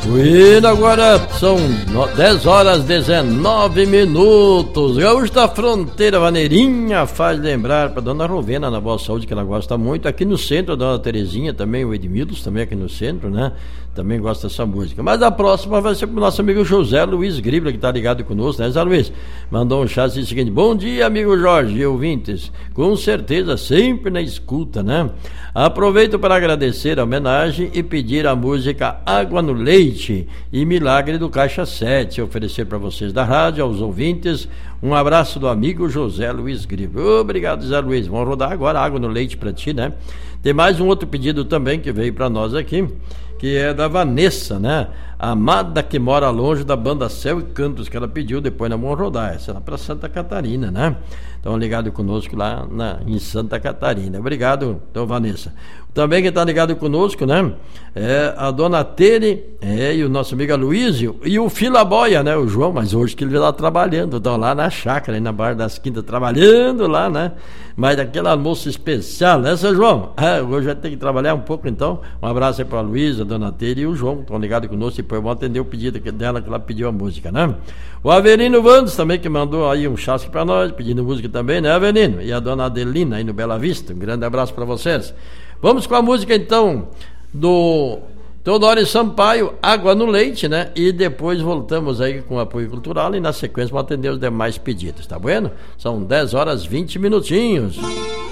E agora são 10 horas 19 minutos. Gaúcho da Fronteira, Vaneirinha, faz lembrar para dona Rovena, na Boa Saúde, que ela gosta muito. Aqui no centro, a dona Terezinha também, o Edmilson também aqui no centro, né? Também gosta dessa música. Mas a próxima vai ser pro nosso amigo José Luiz Gribla, que tá ligado conosco, né, Zé Luiz? Mandou um chat seguinte: bom dia, amigo Jorge e ouvintes. Com certeza, sempre na escuta, né? Aproveito para agradecer a homenagem e pedir a música Água no Leite e Milagre do Caixa 7. Oferecer para vocês da rádio, aos ouvintes, um abraço do amigo José Luiz Gribla. Obrigado, Zé Luiz. Vamos rodar agora Água no Leite para ti, né? Tem mais um outro pedido também que veio para nós aqui, que é da Vanessa, né? Amada que mora longe, da banda Céu e Cantos, que ela pediu, depois nós vamos rodar. Essa é lá para Santa Catarina, né? Estão ligados conosco lá em Santa Catarina. Obrigado, então, Vanessa. Também quem está ligado conosco, né? É a dona Tere, e o nosso amigo Aloísio, e o Filaboia, né? O João, mas hoje que ele está trabalhando, estão lá na chácara, aí na Barra das Quintas, trabalhando lá, né? Mas aquele almoço especial, né, seu João? Hoje vai ter que trabalhar um pouco, então. Um abraço aí para a Luísa, a dona Tere e o João, estão ligados conosco, e depois vão atender o pedido dela, que ela pediu a música, né? O Avelino Vandes também, que mandou aí um chasque para nós, pedindo música também, né, Avelino? E a dona Adelina aí no Bela Vista, um grande abraço para vocês. Vamos com a música, então, do Teodoro Sampaio, Água no Leite, né? E depois voltamos aí com o apoio cultural e na sequência vamos atender os demais pedidos, tá bueno? São 10 horas 20 minutinhos.